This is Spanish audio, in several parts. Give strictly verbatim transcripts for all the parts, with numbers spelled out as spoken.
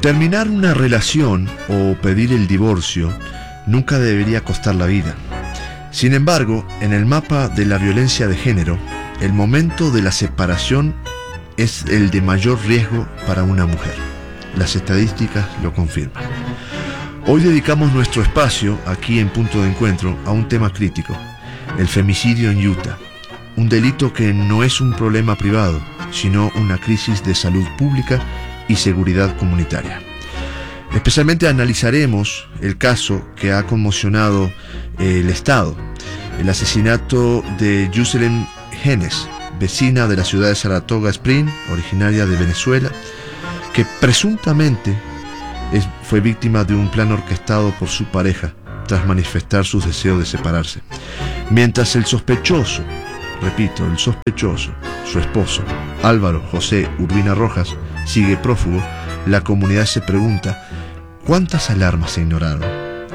Terminar una relación o pedir el divorcio nunca debería costar la vida. Sin embargo, en el mapa de la violencia de género, el momento de la separación es el de mayor riesgo para una mujer. Las estadísticas lo confirman. Hoy dedicamos nuestro espacio, aquí en Punto de Encuentro, a un tema crítico: el femicidio en Utah. Un delito que no es un problema privado, sino una crisis de salud pública y seguridad comunitaria. Especialmente analizaremos el caso que ha conmocionado eh, el Estado, el asesinato de Jocelyn Genes, vecina de la ciudad de Saratoga Springs, originaria de Venezuela, que presuntamente es, fue víctima de un plan orquestado por su pareja tras manifestar sus deseos de separarse. Mientras el sospechoso, repito, el sospechoso, su esposo, Álvaro José Urbina Rojas, sigue prófugo, la comunidad se pregunta: ¿cuántas alarmas se ignoraron?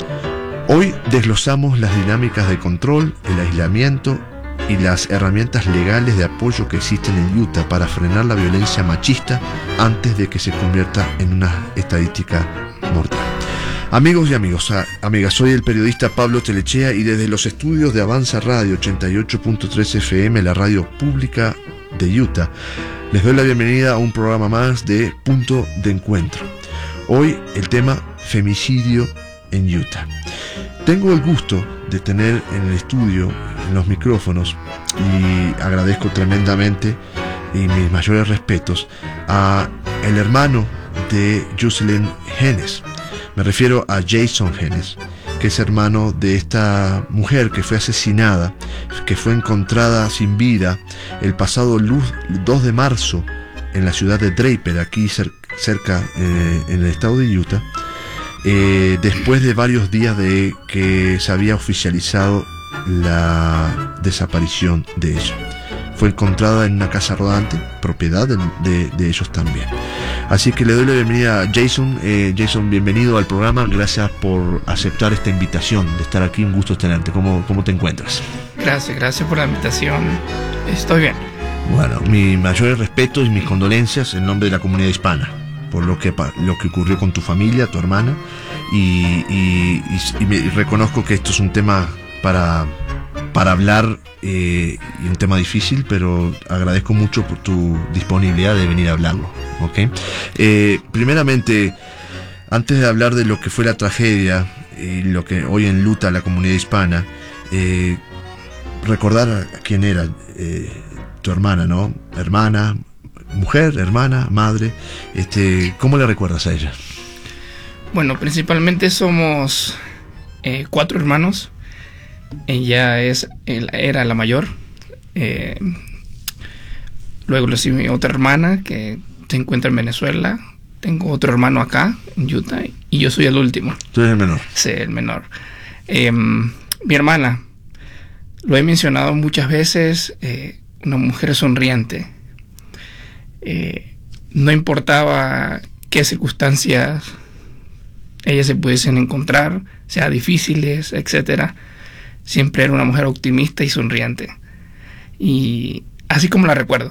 Hoy desglosamos las dinámicas de control, el aislamiento y las herramientas legales de apoyo que existen en Utah para frenar la violencia machista antes de que se convierta en una estadística mortal. Amigos y amigos, amigas, soy el periodista Pablo Telechea y desde los estudios de Avanza Radio ochenta y ocho punto tres F M, la radio pública de Utah, les doy la bienvenida a un programa más de Punto de Encuentro. Hoy el tema femicidio en Utah. Tengo el gusto de tener en el estudio, en los micrófonos, y agradezco tremendamente y mis mayores respetos a el hermano de Jocelyn Genes. Me refiero a Jason Genes, que es hermano de esta mujer que fue asesinada, que fue encontrada sin vida el pasado dos de marzo en la ciudad de Draper, aquí cerca eh, en el estado de Utah, eh, después de varios días de que se había oficializado la desaparición de ella. Fue encontrada en una casa rodante, propiedad de, de, de ellos también. Así que le doy la bienvenida a Jason. Eh, Jason, bienvenido al programa. Gracias por aceptar esta invitación de estar aquí. Un gusto tenerte. ¿Cómo, cómo te encuentras? Gracias, gracias por la invitación. Estoy bien. Bueno, mis mayores respetos y mis condolencias en nombre de la comunidad hispana por lo que, lo que ocurrió con tu familia, tu hermana. Y, y, y, y me reconozco que esto es un tema para... para hablar, eh, y un tema difícil, pero agradezco mucho por tu disponibilidad de venir a hablarlo, ¿ok? Eh, primeramente, antes de hablar de lo que fue la tragedia y lo que hoy enluta a la comunidad hispana, eh, recordar a quién era eh, tu hermana, ¿no? Hermana, mujer, hermana, madre, este, ¿cómo le recuerdas a ella? Bueno, principalmente somos eh, cuatro hermanos. Ella es, era la mayor. Eh, luego le sigue mi otra hermana que se encuentra en Venezuela. Tengo otro hermano acá en Utah y yo soy el último. ¿Tú eres el menor? Sí, el menor. Eh, mi hermana, lo he mencionado muchas veces, eh, una mujer sonriente. Eh, no importaba qué circunstancias ellas se pudiesen encontrar, sea difíciles, etcétera. Siempre era una mujer optimista y sonriente. Y así como la recuerdo.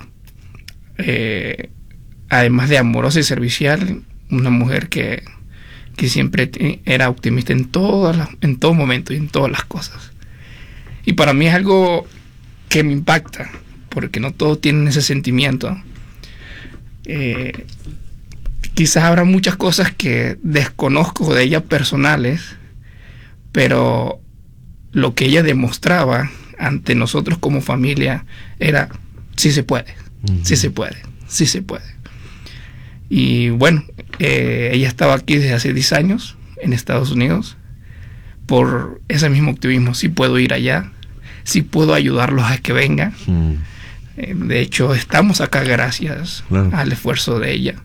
Eh, además de amorosa y servicial, una mujer que, que siempre era optimista en, todas las, en todo momento y en todas las cosas. Y para mí es algo que me impacta, porque no todos tienen ese sentimiento. Eh, quizás habrá muchas cosas que desconozco de ella personales, pero lo que ella demostraba ante nosotros como familia era: sí se puede, uh-huh. sí se puede, sí se puede. Y bueno, eh, ella estaba aquí desde hace diez años en Estados Unidos por ese mismo optimismo: sí puedo ir allá, sí puedo ayudarlos a que vengan. Uh-huh. Eh, de hecho, estamos acá gracias claro. al esfuerzo de ella.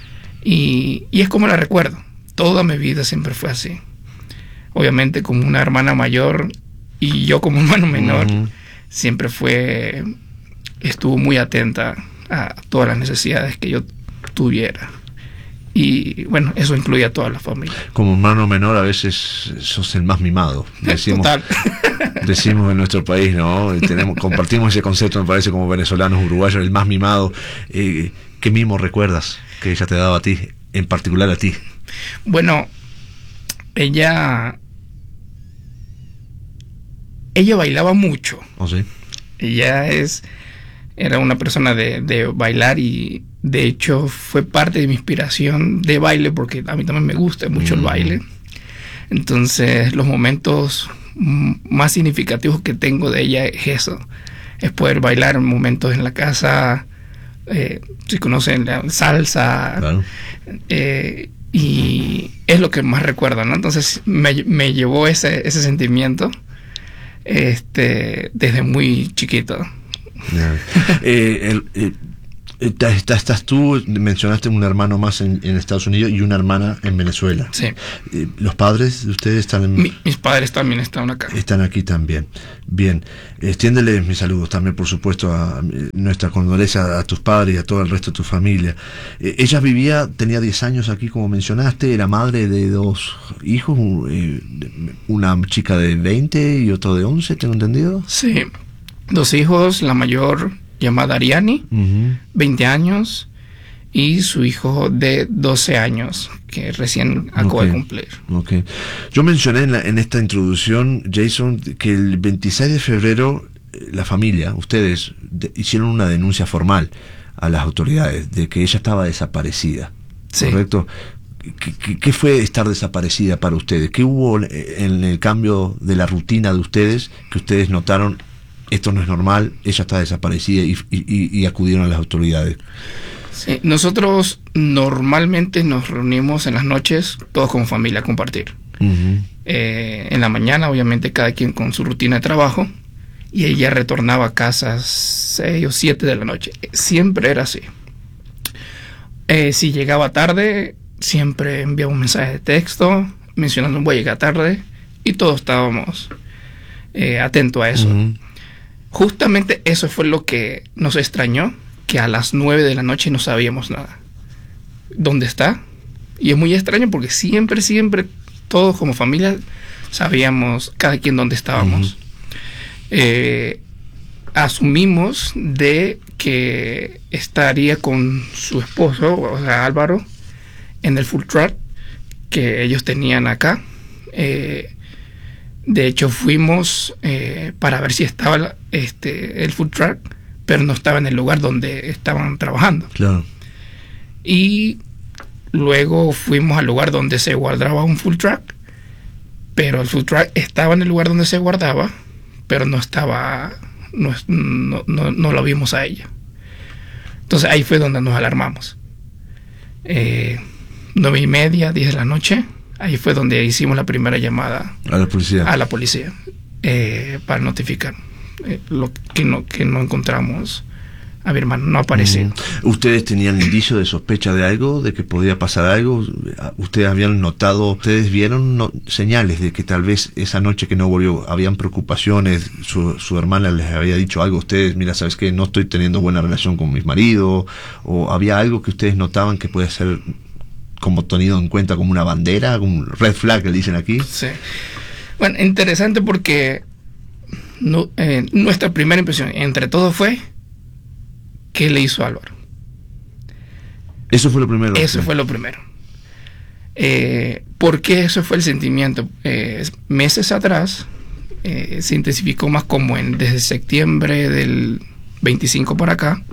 Y, y es como la recuerdo. Toda mi vida siempre fue así. Obviamente como una hermana mayor y yo como hermano menor, uh-huh. siempre fue, estuvo muy atenta a todas las necesidades que yo tuviera. Y bueno, eso incluye a toda la familia. Como hermano menor a veces sos el más mimado. Decimos, Total. decimos en nuestro país, ¿no? Tenemos, compartimos ese concepto, me parece, como venezolanos, uruguayos, el más mimado. Eh, ¿Qué mimo recuerdas que ella te daba a ti en particular a ti? Bueno, ella... Ella bailaba mucho. ¿Oh, sí? Ella es... Era una persona de, de bailar y de hecho fue parte de mi inspiración de baile porque a mí también me gusta mucho mm. el baile. Entonces los momentos más significativos que tengo de ella es eso. Es poder bailar en momentos en la casa, eh, si conocen la salsa. Claro. Eh, y es lo que más recuerdo, ¿no? Entonces me, me llevó ese, ese sentimiento este, desde muy chiquito. Yeah. eh, el, eh, estás, estás tú, mencionaste un hermano más en, en Estados Unidos y una hermana en Venezuela. Sí. Eh, ¿Los padres de ustedes están en... Mi, mis padres también están acá. Están aquí también. Bien. Extiéndele mis saludos también, por supuesto, a, a nuestra condolencia a tus padres y a todo el resto de tu familia. Eh, ella vivía, tenía diez años aquí, como mencionaste, era madre de dos hijos, eh, una chica de veinte y otro de once, ¿tengo entendido? Sí. Dos hijos, la mayor llamada Ariani, uh-huh. veinte años, y su hijo de doce años, que recién acabó okay. de cumplir. Okay. Yo mencioné en, la, en esta introducción, Jason, que el veintiséis de febrero la familia, ustedes, de, hicieron una denuncia formal a las autoridades de que ella estaba desaparecida. Sí. ¿Correcto? ¿Qué, qué, ¿Qué fue estar desaparecida para ustedes? ¿Qué hubo en el cambio de la rutina de ustedes que ustedes notaron? Esto no es normal, ella está desaparecida y, y, y acudieron a las autoridades. Sí, nosotros normalmente nos reunimos en las noches, todos como familia, a compartir. Uh-huh. Eh, en la mañana, obviamente, cada quien con su rutina de trabajo, y ella retornaba a casa seis o siete de la noche. Siempre era así. Eh, si llegaba tarde, siempre enviaba un mensaje de texto mencionando voy a llegar tarde, y todos estábamos eh, atentos a eso. Uh-huh. Justamente eso fue lo que nos extrañó, que a las nueve de la noche no sabíamos nada. ¿Dónde está? Y es muy extraño porque siempre, siempre, todos como familia sabíamos cada quien dónde estábamos. Uh-huh. eh, asumimos de que estaría con su esposo, o sea, Álvaro, en el food truck que ellos tenían acá. Eh, De hecho, fuimos eh, para ver si estaba este, el food truck, pero no estaba en el lugar donde estaban trabajando. Claro. Y luego fuimos al lugar donde se guardaba un food truck, pero el food truck estaba en el lugar donde se guardaba, pero no estaba, no, no, no, no lo vimos a ella. Entonces ahí fue donde nos alarmamos. Eh, nueve y media, diez de la noche. Ahí fue donde hicimos la primera llamada a la policía, a la policía eh, para notificar eh, lo que no, que no encontramos a mi hermano, no apareció. Mm. ¿Ustedes tenían indicio de sospecha de algo, de que podía pasar algo? ¿Ustedes habían notado, ustedes vieron no, señales de que tal vez esa noche que no volvió, habían preocupaciones, su, su hermana les había dicho algo a ustedes, mira, ¿sabes qué? No estoy teniendo buena relación con mi marido, o había algo que ustedes notaban que puede ser como tenido en cuenta como una bandera, como un red flag que le dicen aquí? Sí. Bueno, interesante porque no, eh, nuestra primera impresión entre todos fue ¿qué le hizo Álvaro? Eso fue lo primero. Eso ¿sí? fue lo primero. Eh, ¿Por qué eso fue el sentimiento? Eh, meses atrás eh, se intensificó más como en desde septiembre del veinticinco para acá.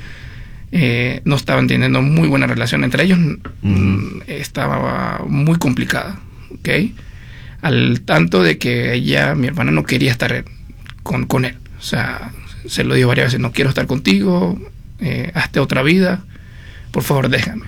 Eh, no estaban teniendo muy buena relación entre ellos. Uh-huh. Estaba muy complicada, ¿ok? Al tanto de que ella, mi hermana, no quería estar con, con él. O sea, se lo dijo varias veces, no quiero estar contigo, eh, hazte otra vida, por favor déjame.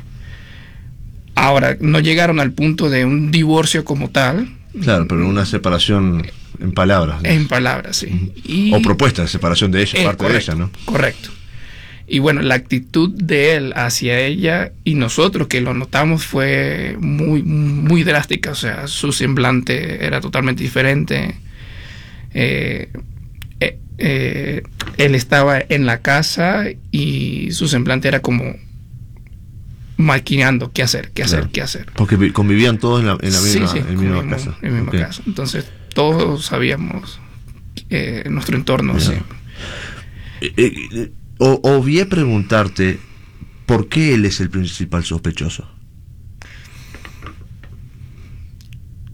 Ahora, no llegaron al punto de un divorcio como tal. Claro, pero una separación en palabras. ¿no? En palabras, sí. Uh-huh. Y, o propuesta de separación de ella, eh, parte correcto, de ella, ¿no? Correcto. Y bueno, la actitud de él hacia ella y nosotros que lo notamos fue muy, muy drástica. O sea, su semblante era totalmente diferente. Eh, eh, eh, él estaba en la casa y su semblante era como maquinando qué hacer, qué hacer, claro. qué hacer. Porque convivían todos en la, en la misma, sí, sí, en misma casa. En la misma okay. casa. Entonces, todos sabíamos eh, nuestro entorno. Sí. Eh, eh, O, obvié preguntarte por qué él es el principal sospechoso.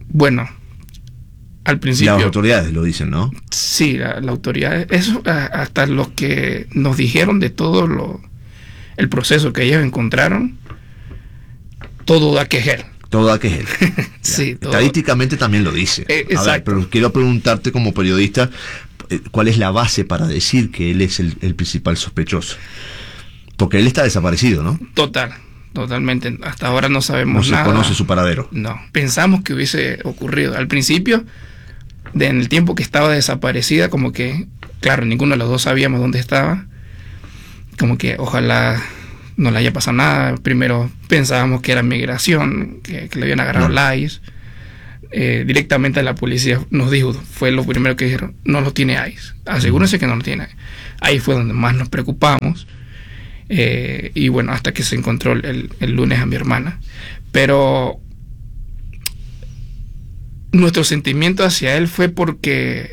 bueno, al principio... Las autoridades lo dicen, ¿no? Sí, la, la autoridad, eso hasta los que nos dijeron de todo lo, el proceso que ellos encontraron, todo da quejer. Todo da quejer. Sí, todo. Estadísticamente también lo dice. Eh, A ver, pero quiero preguntarte como periodista, ¿cuál es la base para decir que él es el, el principal sospechoso? Porque él está desaparecido, ¿no? Total, totalmente. Hasta ahora no sabemos nada. nada. No se conoce su paradero. No, pensamos que hubiese ocurrido. Al principio, de, en el tiempo que estaba desaparecida, como que, claro, ninguno de los dos sabíamos dónde estaba. Como que ojalá no le haya pasado nada. Primero pensábamos que era migración, que, que le habían agarrado la I C E. Eh, directamente la policía nos dijo, fue lo primero que dijeron, no lo tiene I C E. Asegúrense que no lo tiene. Ahí fue donde más nos preocupamos. Eh, y bueno, hasta que se encontró el, el lunes a mi hermana. Pero nuestro sentimiento hacia él fue porque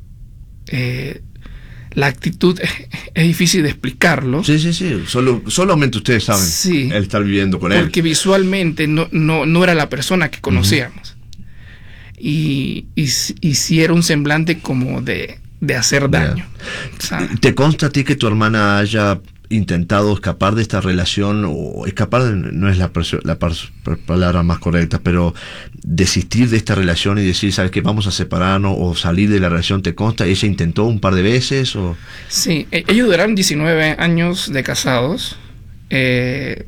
eh, la actitud es, es difícil de explicarlo. Sí, sí, sí. Solo, solamente ustedes saben. Sí, el estar viviendo con porque él. Porque visualmente no, no, no era la persona que conocíamos. Uh-huh. Y, y, y sí era un semblante como de, de hacer daño. Yeah. ¿Te consta a ti que tu hermana haya intentado escapar de esta relación, o escapar no es la, la palabra más correcta, pero desistir de esta relación y decir, sabes que vamos a separarnos o salir de la relación? ¿Te consta? ¿Ella intentó un par de veces? O... Sí, ellos duraron diecinueve años de casados, eh,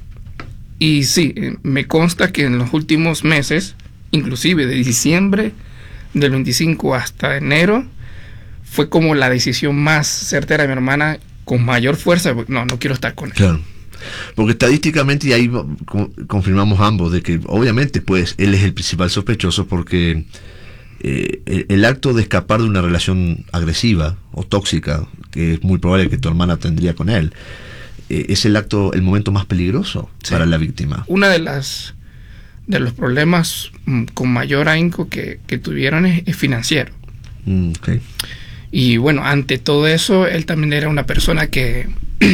y sí, me consta que en los últimos meses, inclusive de diciembre del veinticinco hasta enero, fue como la decisión más certera de mi hermana, con mayor fuerza. No, no quiero estar con él. Claro. Porque estadísticamente, y ahí confirmamos ambos, de que obviamente pues él es el principal sospechoso, porque eh, el, el acto de escapar de una relación agresiva o tóxica, que es muy probable que tu hermana tendría con él, eh, es el acto, el momento más peligroso, sí, para la víctima. Una de las de los problemas mm, con mayor ahínco que, que tuvieron es, es financiero. Mm, okay. Y bueno, ante todo eso, él también era una persona que,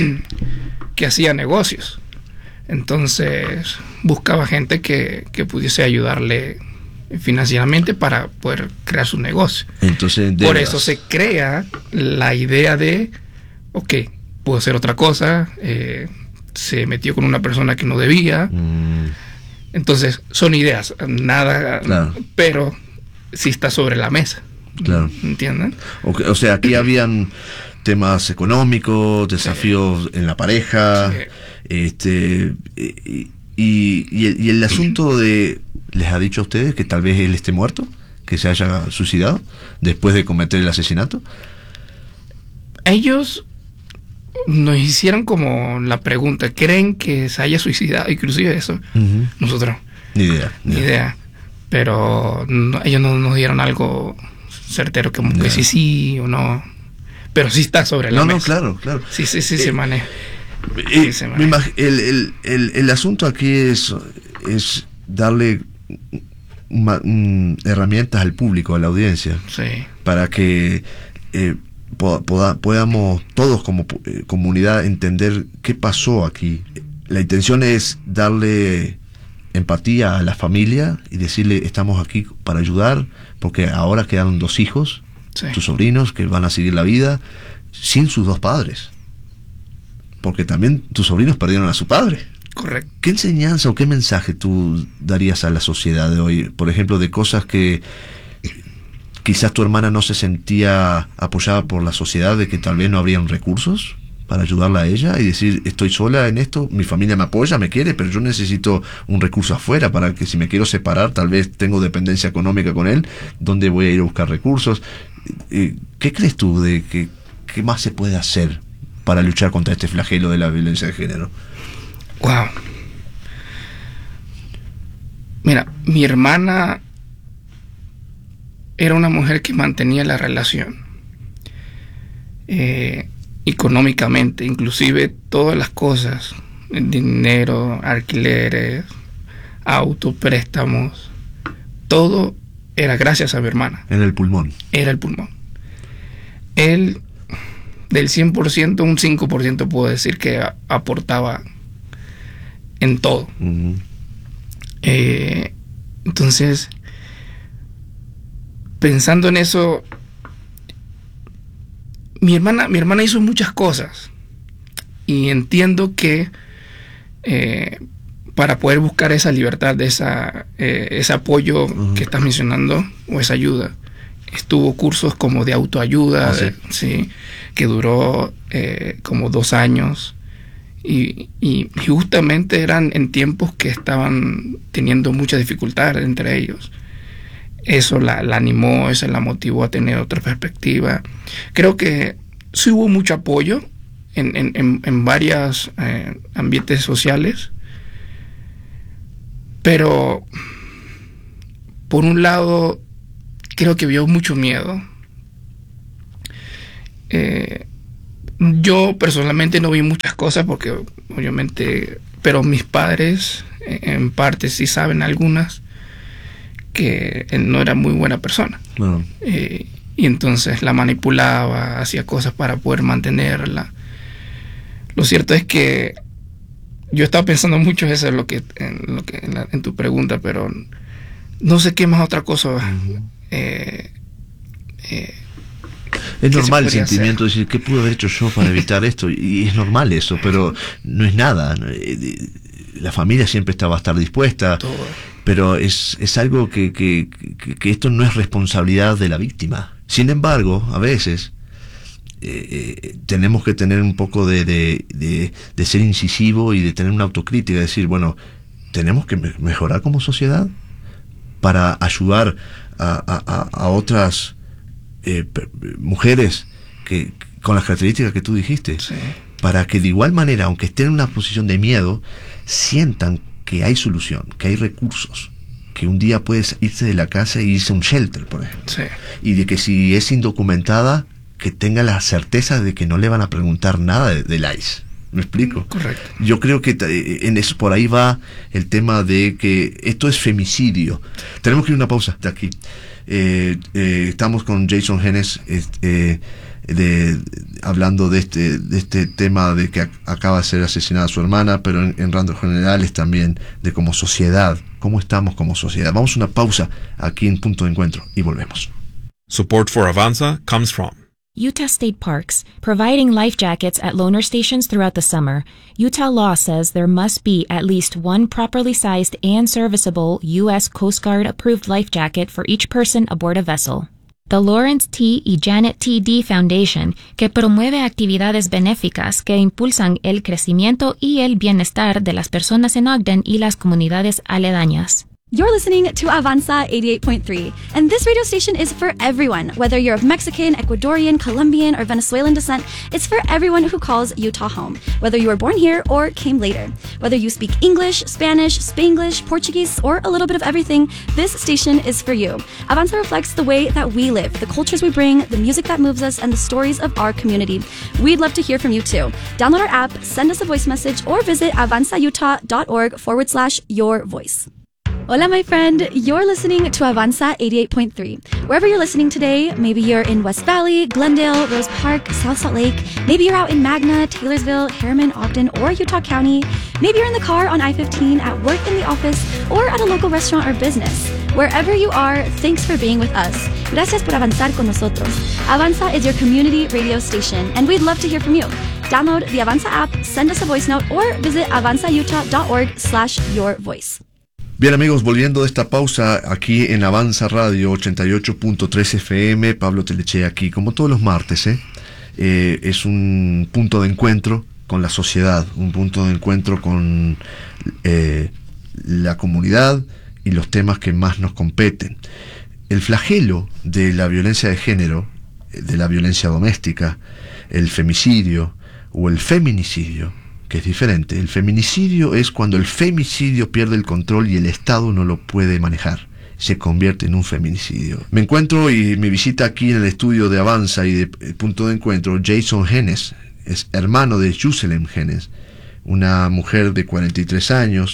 que hacía negocios. Entonces, buscaba gente que, que pudiese ayudarle financieramente para poder crear su negocio. Entonces, por eso se crea la idea de, ok, puedo hacer otra cosa, eh, se metió con una persona que no debía. Mm. Entonces, son ideas, nada, claro, pero sí está sobre la mesa. Claro. ¿Entienden? O, o sea, aquí habían temas económicos, desafíos, sí, en la pareja, sí, este y, y, y, el, y el asunto de, ¿les ha dicho a ustedes que tal vez él esté muerto? ¿Que se haya suicidado después de cometer el asesinato? Ellos nos hicieron como la pregunta, ¿creen que se haya suicidado? Inclusive eso. Uh-huh. Nosotros. Ni idea. Ni idea. idea. Pero no, ellos no nos dieron algo certero, como yeah. que sí, sí o no. Pero sí está sobre la no, mesa. No, claro, claro. Sí, sí, sí, eh, se maneja. Eh, sí, se maneja. El, el, el, el asunto aquí es, es darle ma, mm, herramientas al público, a la audiencia, sí, para que eh, poda, poda, podamos todos como eh, comunidad entender qué pasó aquí. La intención es darle empatía a la familia y decirle, estamos aquí para ayudar, porque ahora quedaron dos hijos, sí, tus sobrinos, que van a seguir la vida sin sus dos padres, porque también tus sobrinos perdieron a su padre. Correcto. ¿Qué enseñanza o qué mensaje tú darías a la sociedad de hoy, por ejemplo, de cosas que quizás tu hermana no se sentía apoyada por la sociedad, de que tal vez no habrían recursos para ayudarla a ella, y decir, estoy sola en esto, mi familia me apoya, me quiere, pero yo necesito un recurso afuera para que, si me quiero separar, tal vez tengo dependencia económica con él, ¿dónde voy a ir a buscar recursos? ¿Qué crees tú de que qué más se puede hacer para luchar contra este flagelo de la violencia de género? Wow. Mira, mi hermana era una mujer que mantenía la relación. Eh, económicamente, inclusive todas las cosas, dinero, alquileres, autos, préstamos, todo era gracias a mi hermana. Era el pulmón. Era el pulmón. Él, del cien por ciento, un cinco por ciento puedo decir que a, aportaba en todo. Uh-huh. Eh, entonces, pensando en eso, mi hermana, mi hermana hizo muchas cosas y entiendo que eh, para poder buscar esa libertad, esa, eh, ese apoyo uh-huh. que estás mencionando, o esa ayuda, estuvo cursos como de autoayuda, oh, ¿sí? De, sí, que duró eh, como dos años y, y justamente eran en tiempos que estaban teniendo mucha dificultad entre ellos. Eso la, la animó, eso la motivó a tener otra perspectiva. Creo que sí hubo mucho apoyo en, en, en, en varios eh, ambientes sociales, pero por un lado creo que vio mucho miedo. Eh, yo personalmente no vi muchas cosas porque obviamente, pero mis padres en parte sí saben algunas, que él no era muy buena persona. No. Eh, y entonces la manipulaba, hacía cosas para poder mantenerla. Lo cierto es que yo estaba pensando mucho eso en lo que en, lo que, en, la, en tu pregunta, pero no sé qué más otra cosa. Uh-huh. eh, eh, es normal el sentimiento de decir, ¿qué pude haber hecho yo para evitar esto? Y es normal eso, pero no es nada. La familia siempre está, va a estar dispuesta. Todo. Pero es, es algo que, que, que, que esto no es responsabilidad de la víctima. Sin embargo, a veces eh, eh, tenemos que tener un poco de, de, de, de ser incisivo y de tener una autocrítica, de decir, bueno, tenemos que me- mejorar como sociedad para ayudar a, a, a otras eh, mujeres que, con las características que tú dijiste, sí. Para que de igual manera, aunque estén en una posición de miedo, sientan que hay solución, que hay recursos, que un día puedes irse de la casa y irse a un shelter, por ejemplo. Sí. Y de que si es indocumentada, que tenga la certeza de que no le van a preguntar nada de, del I C E. ¿Me explico? Correcto. Yo creo que en eso, por ahí va el tema de que esto es femicidio. Tenemos que ir a una pausa de aquí. Eh, eh, estamos con Jason Genes, eh, de, hablando de este de este tema de que acaba de ser asesinada su hermana, pero en, en rangos generales también de como sociedad, cómo estamos como sociedad. Vamos a una pausa aquí en Punto de Encuentro y volvemos. Support for Avanza comes from Utah State Parks, providing life jackets at loaner stations throughout the summer. Utah law says there must be at least one properly sized and serviceable U S Coast Guard approved life jacket for each person aboard a vessel. The Lawrence T. y Janet T. D. Foundation, que promueve actividades benéficas que impulsan el crecimiento y el bienestar de las personas en Ogden y las comunidades aledañas. You're listening to Avanza eighty-eight point three, and this radio station is for everyone. Whether you're of Mexican, Ecuadorian, Colombian, or Venezuelan descent, it's for everyone who calls Utah home. Whether you were born here or came later. Whether you speak English, Spanish, Spanglish, Portuguese, or a little bit of everything, this station is for you. Avanza reflects the way that we live, the cultures we bring, the music that moves us, and the stories of our community. We'd love to hear from you too. Download our app, send us a voice message, or visit avanzautah.org forward slash your voice. Hola, my friend. You're listening to Avanza eighty-eight point three. Wherever you're listening today, maybe you're in West Valley, Glendale, Rose Park, South Salt Lake. Maybe you're out in Magna, Taylorsville, Harriman, Ogden, or Utah County. Maybe you're in the car on I fifteen, at work in the office, or at a local restaurant or business. Wherever you are, thanks for being with us. Gracias por avanzar con nosotros. Avanza is your community radio station, and we'd love to hear from you. Download the Avanza app, send us a voice note, or visit avanzautah.org slash your voice. Bien, amigos, volviendo de esta pausa aquí en Avanza Radio ochenta y ocho punto tres F M, Pablo Telechea aquí, como todos los martes, ¿eh? Eh, es un punto de encuentro con la sociedad, un punto de encuentro con eh, la comunidad y los temas que más nos competen. El flagelo de la violencia de género, de la violencia doméstica, el femicidio o el feminicidio, que es diferente. El feminicidio es cuando el femicidio pierde el control y el Estado no lo puede manejar. Se convierte en un feminicidio. Me encuentro y me visita aquí en el estudio de Avanza y de Punto de Encuentro Jason Genes, es hermano de Jocelyn Genes, una mujer de cuarenta y tres años,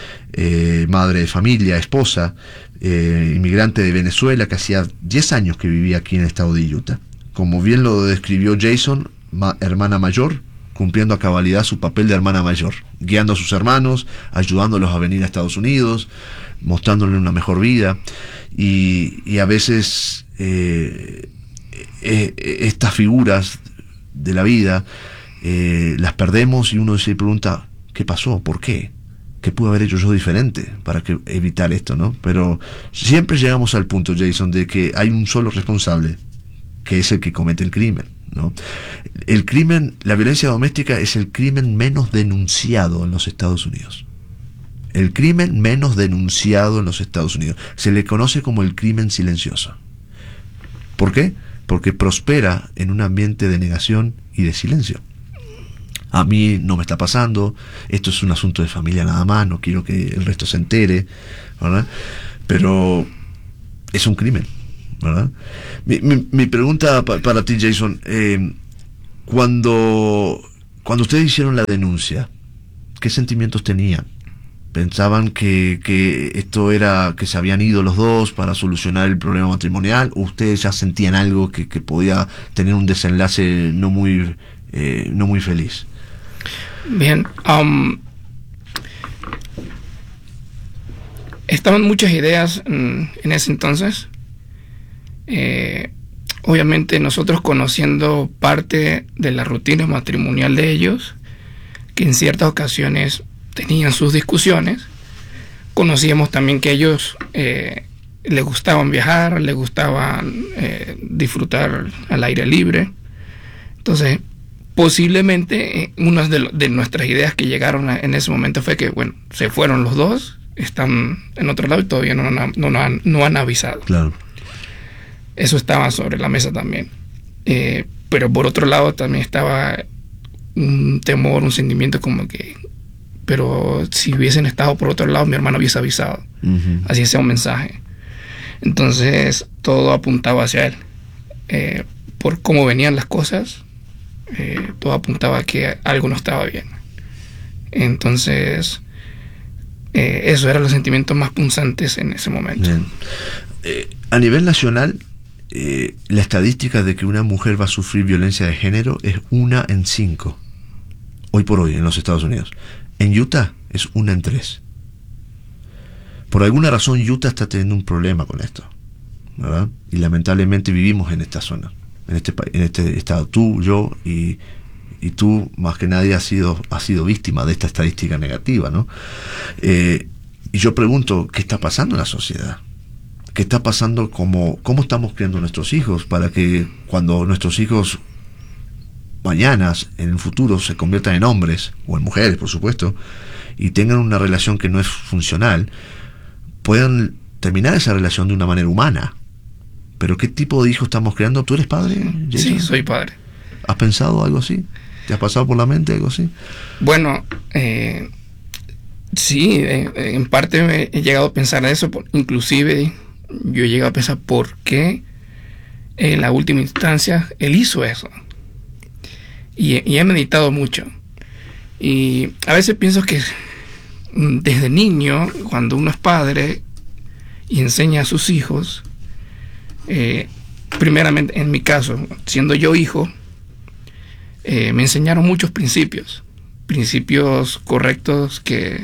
eh, madre de familia, esposa, eh, inmigrante de Venezuela que hacía diez años que vivía aquí en el estado de Utah. Como bien lo describió Jason, ma- hermana mayor, cumpliendo a cabalidad su papel de hermana mayor, guiando a sus hermanos, ayudándolos a venir a Estados Unidos, mostrándoles una mejor vida, y, y a veces eh, eh, estas figuras de la vida eh, las perdemos y uno se pregunta, ¿qué pasó? ¿Por qué? ¿Qué pude haber hecho yo diferente para que evitar esto, no? Pero siempre llegamos al punto, Jason, de que hay un solo responsable, que es el que comete el crimen, ¿no? El crimen, la violencia doméstica es el crimen menos denunciado en los Estados Unidos. El crimen menos denunciado en los Estados Unidos. Se le conoce como el crimen silencioso. ¿Por qué? Porque prospera en un ambiente de negación y de silencio. A mí no me está pasando, esto es un asunto de familia nada más, no quiero que el resto se entere, ¿verdad? Pero es un crimen, ¿verdad? Mi, mi, mi pregunta pa, para ti, Jason, eh, cuando, cuando ustedes hicieron la denuncia, ¿qué sentimientos tenían? ¿Pensaban que, que esto era, que se habían ido los dos para solucionar el problema matrimonial? ¿O ustedes ya sentían algo que, que podía tener un desenlace no muy, eh, no muy feliz? Bien, um, estaban muchas ideas en, en ese entonces. Eh, obviamente nosotros conociendo parte de la rutina matrimonial de ellos, que en ciertas ocasiones tenían sus discusiones, conocíamos también que ellos eh, les gustaban viajar, les gustaban eh, disfrutar al aire libre. Entonces, posiblemente una de, de nuestras ideas que llegaron a, en ese momento fue que, bueno, se fueron los dos, están en otro lado y todavía no, no, no, han, no han avisado. Claro. Eso estaba sobre la mesa también. Eh, pero por otro lado también estaba un temor, un sentimiento como que, pero si hubiesen estado por otro lado, mi hermano hubiese avisado. Uh-huh. Así sea un mensaje. Entonces todo apuntaba hacia él. Eh, por cómo venían las cosas, Eh, todo apuntaba a que algo no estaba bien. Entonces eh, eso eran los sentimientos más punzantes en ese momento. Eh, a nivel nacional, eh, la estadística de que una mujer va a sufrir violencia de género es una en cinco hoy por hoy en los Estados Unidos. En Utah es una en tres. Por alguna razón Utah está teniendo un problema con esto, ¿verdad? Y lamentablemente vivimos en esta zona, en este en este estado, tú, yo y, y tú más que nadie has sido, has sido víctima de esta estadística negativa, ¿no? Eh, y yo pregunto, ¿qué está pasando en la sociedad? ¿Qué está pasando? Como, ¿Cómo estamos criando a nuestros hijos para que cuando nuestros hijos mañana, en el futuro, se conviertan en hombres, o en mujeres, por supuesto, y tengan una relación que no es funcional, puedan terminar esa relación de una manera humana? ¿Pero qué tipo de hijo estamos creando? ¿Tú eres padre, Jason? Sí, soy padre. ¿Has pensado algo así? ¿Te ha pasado por la mente algo así? Bueno, eh, sí, eh, en parte he llegado a pensar eso, inclusive yo he llegado a pensar por qué en la última instancia él hizo eso. Y, y he meditado mucho. Y a veces pienso que desde niño, cuando uno es padre y enseña a sus hijos, Eh, primeramente en mi caso, siendo yo hijo, eh, me enseñaron muchos principios, principios correctos que,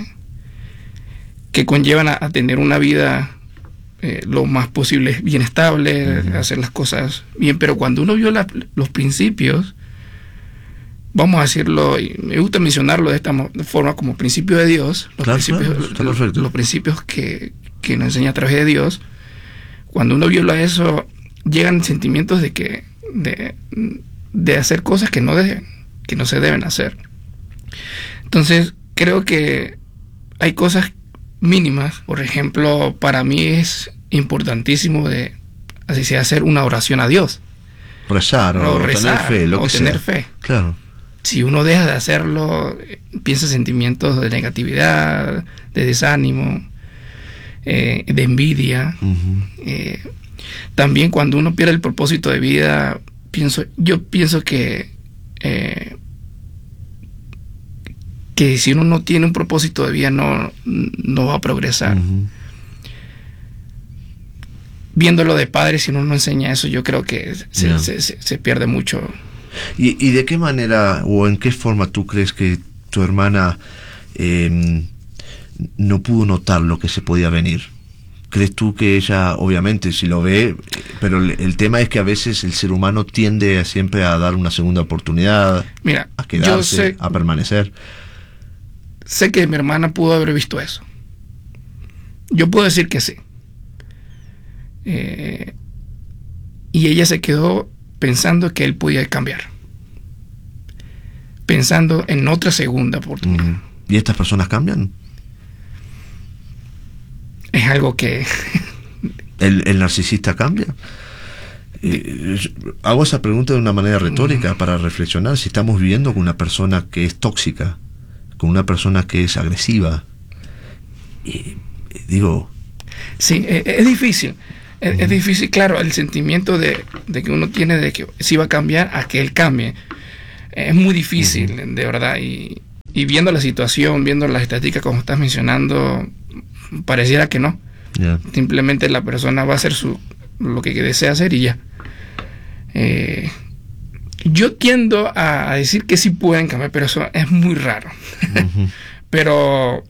que conllevan a, a tener una vida eh, lo más posible bien estable, uh-huh. hacer las cosas bien, pero cuando uno vio la, los principios, vamos a decirlo, y me gusta mencionarlo de esta forma como principio de Dios, los claro, principios, claro, los, los principios que, que nos enseña a través de Dios. Cuando uno viola eso, llegan sentimientos de que de, de hacer cosas que no deben, que no se deben hacer. Entonces, creo que hay cosas mínimas. Por ejemplo, para mí es importantísimo de así sea hacer una oración a Dios. Rezar o, o rezar, tener fe, lo o que tener sea. fe. Claro. Si uno deja de hacerlo, piensa sentimientos de negatividad, de desánimo, Eh, de envidia. Uh-huh. eh, también cuando uno pierde el propósito de vida, pienso yo pienso que eh, que si uno no tiene un propósito de vida no, no va a progresar. Uh-huh. Viéndolo de padre, si uno no enseña eso, yo creo que se, yeah. se, se, se pierde mucho ¿Y, y de qué manera o en qué forma tú crees que tu hermana eh, no pudo notar lo que se podía venir? ¿Crees tú que ella, obviamente, si lo ve, pero el, el tema es que a veces el ser humano tiende a siempre a dar una segunda oportunidad, Mira, a quedarse, yo sé, a permanecer? Sé que mi hermana pudo haber visto eso. Yo puedo decir que sí. Eh, y ella se quedó pensando que él podía cambiar. Pensando en otra segunda oportunidad. Mm. ¿Y estas personas cambian? Es algo que... ¿El, el narcisista cambia? Eh, hago esa pregunta de una manera retórica para reflexionar si estamos viviendo con una persona que es tóxica, con una persona que es agresiva. Y, digo... Sí, es, es difícil. Es, Uh-huh. es difícil, claro, el sentimiento de, de que uno tiene de que sí va a cambiar a que él cambie. Es muy difícil, uh-huh. de verdad. Y, y viendo la situación, viendo las estadísticas como estás mencionando, pareciera que no. Yeah. Simplemente la persona va a hacer su, lo que desea hacer y ya. Eh, yo tiendo a, a decir que sí pueden cambiar, pero eso es muy raro. Uh-huh. Pero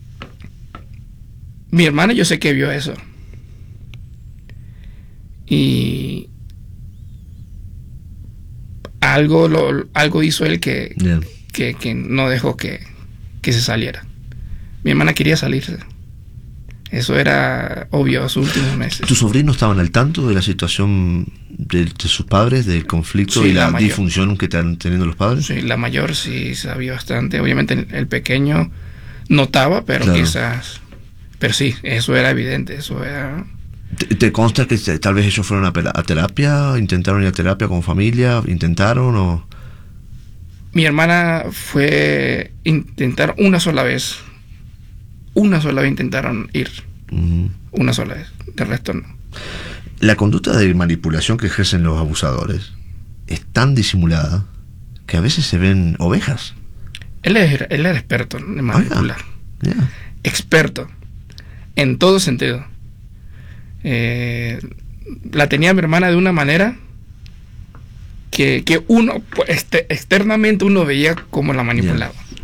mi hermana yo sé que vio eso. Y algo lo, algo hizo él que, yeah. que, que no dejó que, que se saliera. Mi hermana quería salirse. Eso era obvio a sus últimos meses. ¿Tus sobrinos estaban al tanto de la situación de, de sus padres, del conflicto Sí, y la, la disfunción que están teniendo los padres? Sí, la mayor sí sabía bastante. Obviamente el, el pequeño notaba, pero claro. quizás... Pero sí, eso era evidente, eso era... ¿Te, te consta que te, tal vez ellos fueron a, a terapia? ¿Intentaron ir a terapia con familia? ¿Intentaron o...? Mi hermana fue... Intentar una sola vez. Una sola vez intentaron ir. Uh-huh. Una sola vez. De resto no. La conducta de manipulación que ejercen los abusadores es tan disimulada que a veces se ven ovejas. Él era, él era experto en manipular. Oh, yeah. Yeah. Experto. En todo sentido. Eh, la tenía mi hermana de una manera que, que uno este, externamente uno veía cómo la manipulaba. Yeah.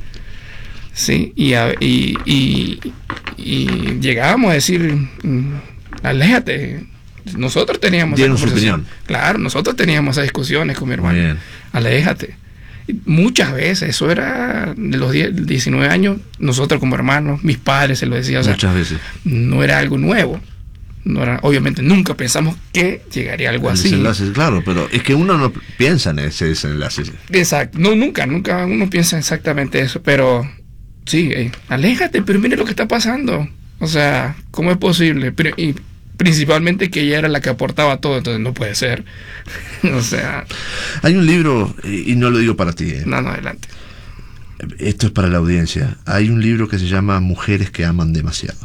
Sí, y, y, y, y llegábamos a decir, aléjate. Nosotros teníamos esa conversación. Claro, nosotros teníamos esas discusiones con mi hermana. Aléjate. Muchas veces, eso era de los diez, diecinueve años, nosotros como hermanos, mis padres se lo decían. O sea, muchas veces. No era algo nuevo. No era, obviamente nunca pensamos que llegaría algo el así. Desenlaces, claro, pero es que uno no piensa en ese desenlace. Exacto, no, nunca, nunca uno piensa exactamente eso, pero sí, eh, aléjate, pero mire lo que está pasando. O sea, ¿cómo es posible? Pero, y principalmente que ella era la que aportaba todo, entonces no puede ser. O sea... Hay un libro, y no lo digo para ti. Eh. No, no, adelante. Esto es para la audiencia. Hay un libro que se llama Mujeres que aman demasiado,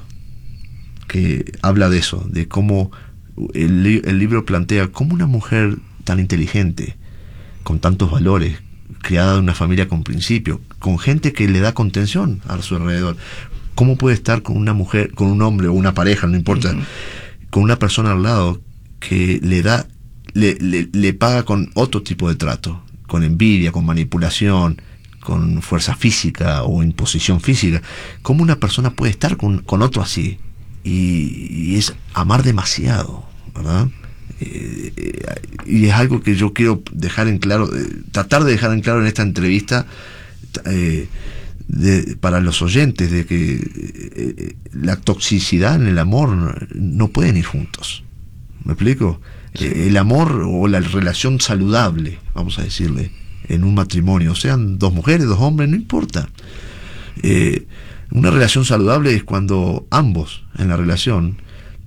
que habla de eso, de cómo el, el libro plantea cómo una mujer tan inteligente, con tantos valores, criada de una familia con principios, con gente que le da contención a su alrededor, cómo puede estar con una mujer, con un hombre o una pareja, no importa, uh-huh. con una persona al lado que le da, le, le, le paga con otro tipo de trato, con envidia, con manipulación, con fuerza física o imposición física. ¿Cómo una persona puede estar con, con otro así? Y, y es amar demasiado, ¿verdad? Eh, eh, y es algo que yo quiero dejar en claro, eh, tratar de dejar en claro en esta entrevista, eh, de, para los oyentes, de que eh, la toxicidad en el amor no, no pueden ir juntos. ¿Me explico? Sí. Eh, el amor o la relación saludable, vamos a decirle, en un matrimonio, sean dos mujeres, dos hombres, no importa. Eh, una relación saludable es cuando ambos en la relación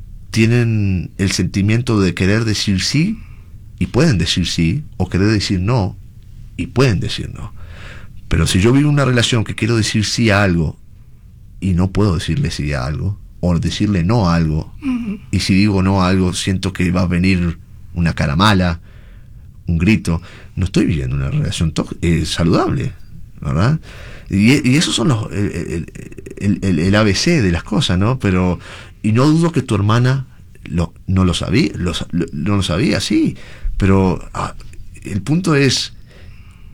tienen el sentimiento de querer decir sí y pueden decir sí, o querer decir no y pueden decir no. Pero si yo vivo una relación que quiero decir sí a algo y no puedo decirle sí a algo, o decirle no a algo, uh-huh. y si digo no a algo siento que va a venir una cara mala, un grito, no estoy viviendo una relación to- eh, saludable, ¿verdad? Y, y esos son los el, el, el, el A B C de las cosas, ¿no? Pero, y no dudo que tu hermana lo, no lo sabía, lo, lo, no lo sabía, sí, pero ah, el punto es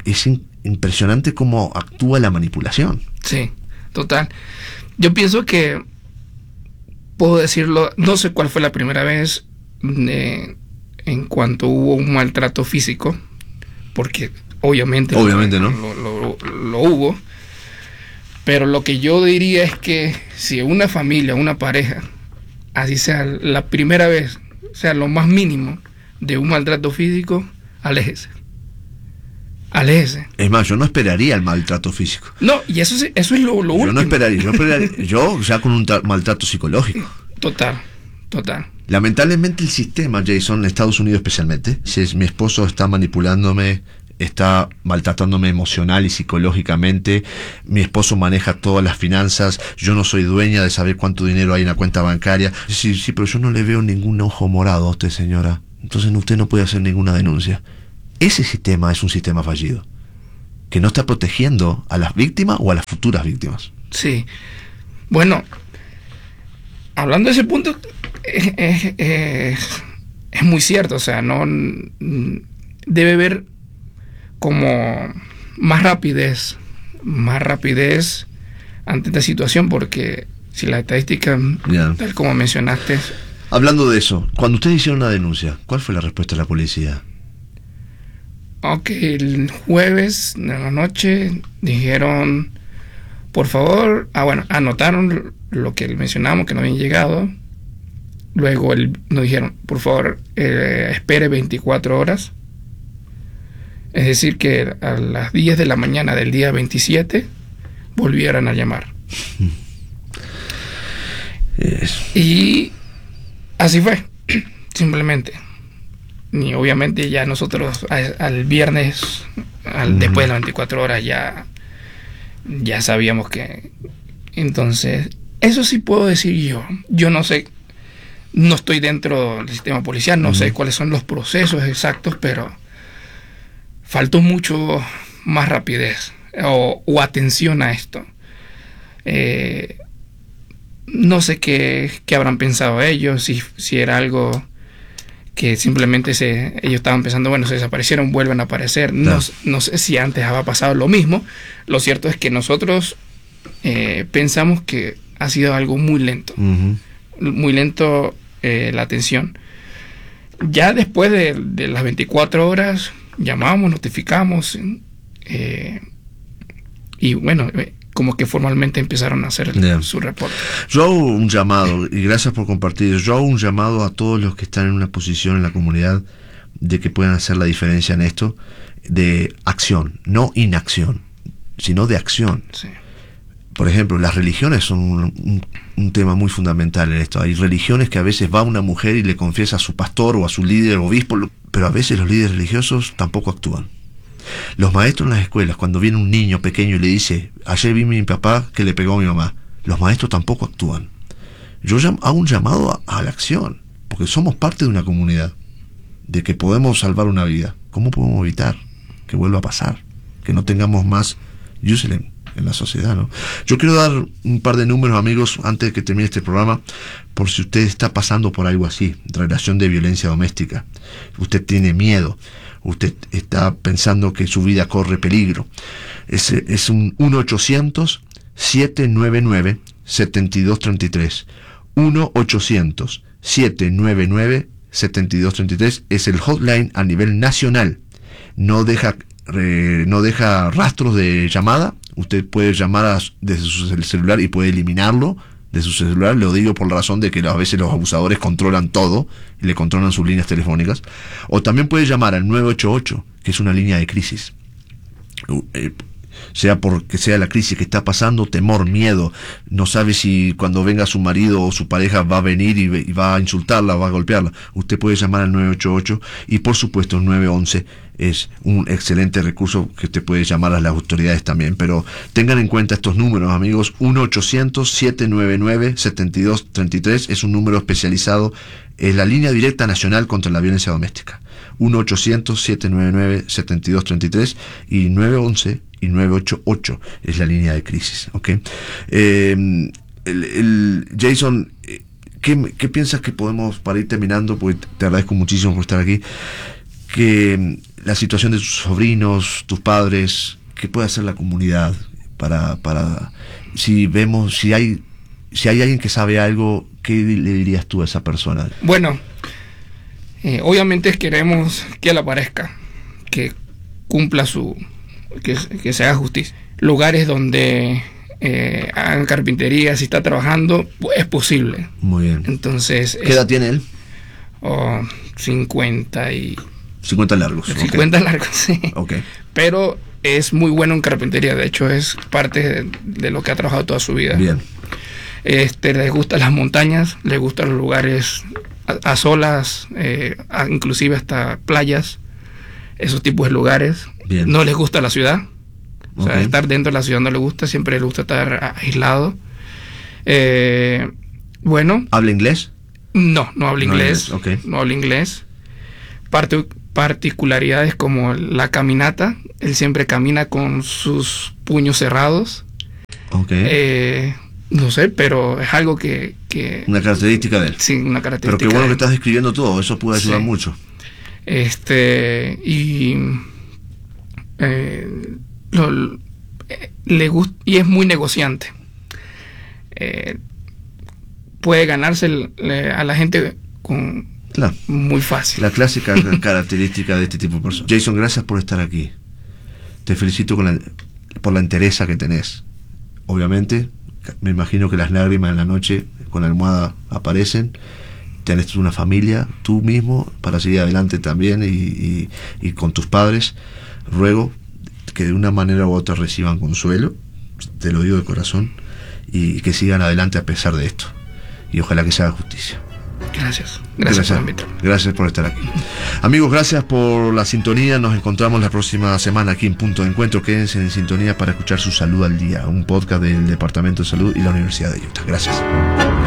es in- impresionante cómo actúa la manipulación. Sí, total. Yo pienso que puedo decirlo, no sé cuál fue la primera vez eh, en cuanto hubo un maltrato físico, porque obviamente, obviamente lo, ¿no? lo, lo, lo hubo, pero lo que yo diría es que si una familia, una pareja, así sea la primera vez, sea lo más mínimo de un maltrato físico, aléjese. Aléjese. Es más, yo no esperaría el maltrato físico. No, y eso es, eso es lo, lo yo último. No esperaría, yo esperaría, yo ya con un tra- maltrato psicológico. Total, total. Lamentablemente el sistema, Jason, en Estados Unidos especialmente, si es, mi esposo está manipulándome, está maltratándome emocional y psicológicamente, mi esposo maneja todas las finanzas, yo no soy dueña de saber cuánto dinero hay en la cuenta bancaria. Sí, sí, pero yo no le veo ningún ojo morado a usted, señora. Entonces usted no puede hacer ninguna denuncia. Ese sistema es un sistema fallido, que no está protegiendo a las víctimas o a las futuras víctimas. Sí. Bueno, hablando de ese punto, es, es, es, es muy cierto. O sea, no debe haber como más rapidez, más rapidez ante esta situación, porque si la estadística, yeah. tal como mencionaste. Hablando de eso, cuando ustedes hicieron una denuncia, ¿cuál fue la respuesta de la policía? Ok, el jueves de la noche dijeron, por favor, ah bueno, anotaron lo que mencionamos, que no habían llegado. Luego el, nos dijeron, por favor, eh, espere veinticuatro horas. Es decir, que a las diez de la mañana del día veintisiete volvieran a llamar. Yes. Y así fue, simplemente. Y obviamente ya nosotros al, al viernes, al, uh-huh. después de las veinticuatro horas, ya, ya sabíamos que... Entonces, eso sí puedo decir yo. Yo no sé, no estoy dentro del sistema policial, no uh-huh. sé cuáles son los procesos exactos, pero faltó mucho más rapidez o, o atención a esto. Eh, no sé qué, qué habrán pensado ellos, si, si era algo... que simplemente se, ellos estaban pensando, bueno, se desaparecieron, vuelven a aparecer. No, no sé si antes había pasado lo mismo. Lo cierto es que nosotros eh, pensamos que ha sido algo muy lento. Uh-huh. Muy lento eh, la atención. Ya después de, de las veinticuatro horas, llamamos, notificamos. Eh, y bueno, eh, como que formalmente empezaron a hacer yeah. su reporte. Yo hago un llamado, y gracias por compartir, yo hago un llamado a todos los que están en una posición en la comunidad de que puedan hacer la diferencia en esto, de acción, no inacción, sino de acción. Sí. Por ejemplo, las religiones son un, un, un tema muy fundamental en esto. Hay religiones que a veces va una mujer y le confiesa a su pastor o a su líder o obispo, pero a veces los líderes religiosos tampoco actúan. Los maestros en las escuelas, cuando viene un niño pequeño y le dice, ayer vi a mi papá que le pegó a mi mamá, los maestros tampoco actúan. Yo hago un llamado a, a la acción, porque somos parte de una comunidad, de que podemos salvar una vida. ¿Cómo podemos evitar que vuelva a pasar? Que no tengamos más Jerusalén en la sociedad, ¿no? Yo quiero dar un par de números, amigos, antes de que termine este programa, por si usted está pasando por algo así, relación de violencia doméstica. Usted tiene miedo. Usted está pensando que su vida corre peligro. Es, es un uno ochocientos, siete nueve nueve, siete dos tres tres. uno ochocientos, siete nueve nueve, siete dos tres tres es el hotline a nivel nacional. No deja, eh, no deja rastros de llamada. Usted puede llamar a, desde su celular y puede eliminarlo de su celular. Lo digo por la razón de que a veces los abusadores controlan todo y le controlan sus líneas telefónicas. O también puede llamar al nueve ocho ocho, que es una línea de crisis. Eh, sea porque sea la crisis que está pasando, temor, miedo, no sabe si cuando venga su marido o su pareja va a venir y, y va a insultarla, va a golpearla. Usted puede llamar al nueve ocho ocho y por supuesto el nueve once es un excelente recurso que usted puede llamar a las autoridades también, pero tengan en cuenta estos números, amigos. Uno ochocientos, siete nueve nueve, siete dos tres tres es un número especializado, es la línea directa nacional contra la violencia doméstica. Uno ochocientos, siete nueve nueve, siete dos tres tres y nueve once y nueve ocho ocho es la línea de crisis, ¿ok? Eh, el, el Jason, ¿qué, ¿qué piensas que podemos, para ir terminando, porque te agradezco muchísimo por estar aquí, que la situación de tus sobrinos, tus padres, qué puede hacer la comunidad para, para si vemos, si hay, si hay alguien que sabe algo, ¿qué le dirías tú a esa persona? Bueno, eh, obviamente queremos que él aparezca, que cumpla su, que, que se haga justicia. Lugares donde eh, hagan carpintería, si está trabajando, es posible. Muy bien. Entonces, ¿qué edad tiene él? Oh, cincuenta y... cincuenta largos. cincuenta okay. largos, sí. Okay. Pero es muy bueno en carpintería, de hecho es parte de, de lo que ha trabajado toda su vida. Bien. Este, les gustan las montañas, les gustan los lugares a, a solas, eh, a, inclusive hasta playas, esos tipos de lugares. Bien. No les gusta la ciudad, o okay. sea, estar dentro de la ciudad no le gusta, siempre le gusta estar aislado. Eh, bueno. ¿Habla inglés? No, no habla inglés. No, okay. no habla inglés. Parte, particularidades como la caminata, él siempre camina con sus puños cerrados. Okay. Eh, no sé, pero es algo que, que... Una característica de él. Sí, una característica. Pero qué bueno que estás describiendo todo, eso puede ayudar sí. mucho. Este, y... Eh, lo, eh, le gusta, y es muy negociante. Eh, puede ganarse el, le, a la gente con... Claro. Muy fácil. La clásica característica de este tipo de personas. Jason, gracias por estar aquí. Te felicito con la, por la entereza que tenés. Obviamente, me imagino que las lágrimas en la noche con la almohada aparecen. Tenés una familia, tú mismo, para seguir adelante también y, y, y con tus padres. Ruego que de una manera u otra reciban consuelo, te lo digo de corazón, y que sigan adelante a pesar de esto. Y ojalá que se haga justicia. Gracias. Gracias, gracias por invitarme. Gracias por estar aquí. Amigos, gracias por la sintonía. Nos encontramos la próxima semana aquí en Punto de Encuentro. Quédense en sintonía para escuchar Su Salud al Día, un podcast del Departamento de Salud y la Universidad de Utah. Gracias.